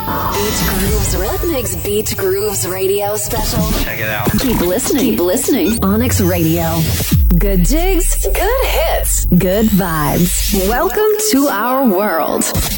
Beach Grooves Rhythmics Beach Grooves Radio Special. Check it out. Keep listening. Keep listening. Onyx Radio. Good jigs, good hits, good vibes. Welcome to our world.